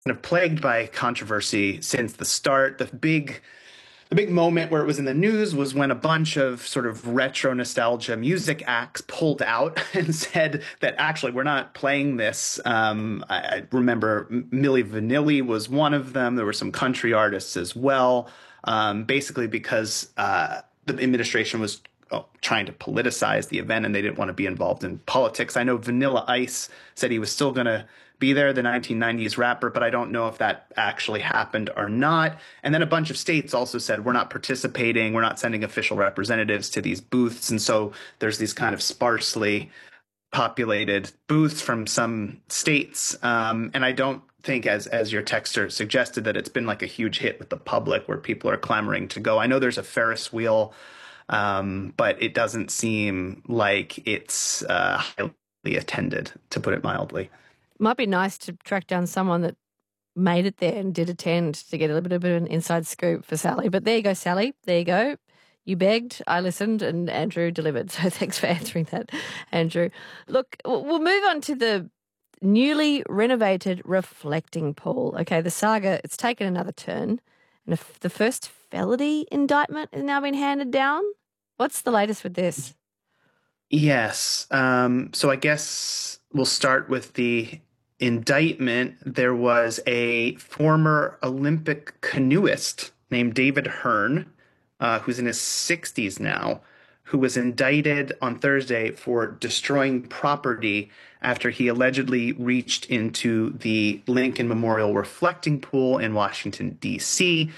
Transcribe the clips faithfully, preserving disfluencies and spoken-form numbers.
kind of plagued by controversy since the start. The big the big moment where it was in the news was when a bunch of sort of retro nostalgia music acts pulled out and said that actually we're not playing this. Um, I, I remember Milli Vanilli was one of them. There were some country artists as well, um, basically because uh, the administration was oh, trying to politicize the event and they didn't want to be involved in politics. I know Vanilla Ice said he was still going to be there, the nineteen nineties rapper, but I don't know if that actually happened or not. And then a bunch of states also said, we're not participating, we're not sending official representatives to these booths. And so there's these kind of sparsely populated booths from some states. Um, and I don't think, as as your texter suggested, that it's been like a huge hit with the public where people are clamoring to go. I know there's a Ferris wheel, um, but it doesn't seem like it's uh, highly attended, to put it mildly. Might be nice to track down someone that made it there and did attend to get a little bit of an inside scoop for Sally. But there you go, Sally. There you go. You begged, I listened, and Andrew delivered. So thanks for answering that, Andrew. Look, we'll move on to the newly renovated reflecting pool. Okay, the saga, it's taken another turn. And the first felony indictment has now been handed down. What's the latest with this? Yes. Um, so I guess we'll start with the indictment. There was a former Olympic canoeist named David Hearn, uh, who's in his sixties now, who was indicted on Thursday for destroying property after he allegedly reached into the Lincoln Memorial reflecting pool in Washington, D C.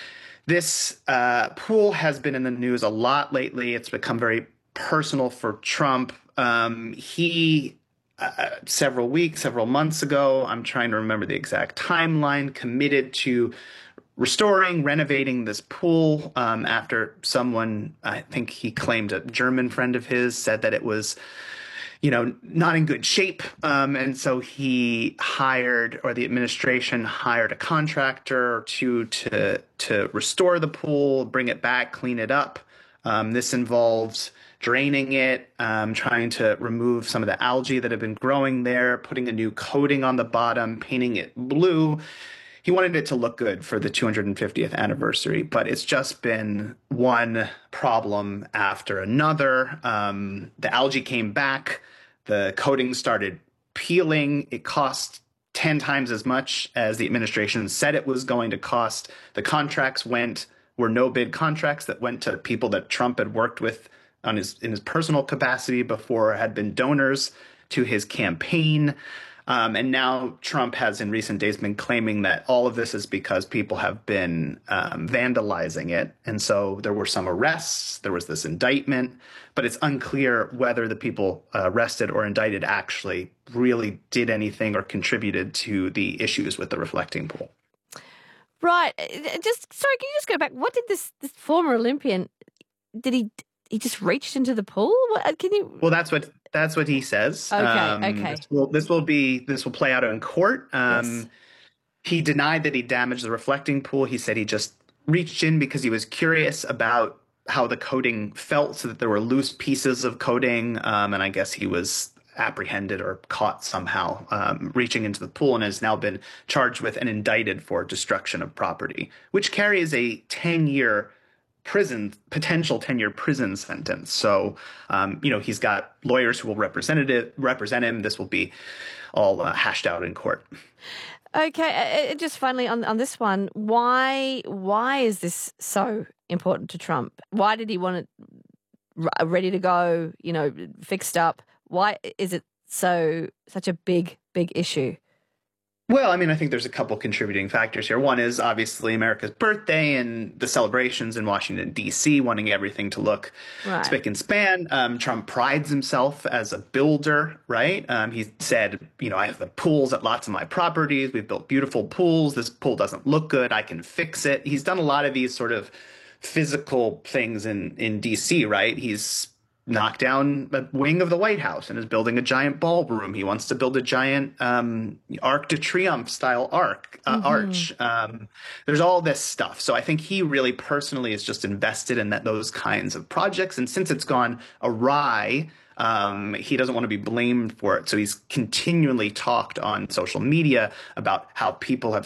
This uh, pool has been in the news a lot lately. It's become very personal for Trump. Um, he Uh, several weeks, several months ago, I'm trying to remember the exact timeline, committed to restoring, renovating this pool um, after someone, I think he claimed a German friend of his, said that it was, you know, not in good shape. Um, and so he hired, or the administration hired a contractor to, to, to restore the pool, bring it back, clean it up. Um, this involves draining it, um, trying to remove some of the algae that have been growing there, putting a new coating on the bottom, painting it blue. He wanted it to look good for the two hundred fiftieth anniversary, but it's just been one problem after another. Um, the algae came back. The coating started peeling. It cost ten times as much as the administration said it was going to cost. The contracts went were no bid contracts that went to people that Trump had worked with on his in his personal capacity before, had been donors to his campaign. Um, and now Trump has in recent days been claiming that all of this is because people have been um, vandalizing it. And so there were some arrests, there was this indictment, but it's unclear whether the people uh, arrested or indicted actually really did anything or contributed to the issues with the reflecting pool. Right. Just sorry, can you just go back? What did this, this former Olympian, did he... He just reached into the pool? What, can you? Well, that's what that's what he says. Okay, um, okay. This will, this will be this will play out in court. Um, yes. He denied that he damaged the reflecting pool. He said he just reached in because he was curious about how the coating felt, so that there were loose pieces of coating, um, and I guess he was apprehended or caught somehow um, reaching into the pool, and has now been charged with and indicted for destruction of property, which carries a ten-year prison, potential ten-year prison sentence. So, um, you know, he's got lawyers who will represent it, represent him. This will be all uh, hashed out in court. Okay, uh, just finally on on this one, why why is this so important to Trump? Why did he want it r- ready to go? You know, fixed up. Why is it so such a big big issue? Well, I mean, I think there's a couple contributing factors here. One is obviously America's birthday and the celebrations in Washington, D C, wanting everything to look right. spick and span. Um, Trump prides himself as a builder, right? Um, he said, you know, I have the pools at lots of my properties. We've built beautiful pools. This pool doesn't look good. I can fix it. He's done a lot of these sort of physical things in, in D C, right? He's knocked down a wing of the White House and is building a giant ballroom. He wants to build a giant um, Arc de Triomphe style arc uh, Mm-hmm. arch. Um, there's all this stuff. So I think he really personally is just invested in that those kinds of projects. And since it's gone awry, um, he doesn't want to be blamed for it. So he's continually talked on social media about how people have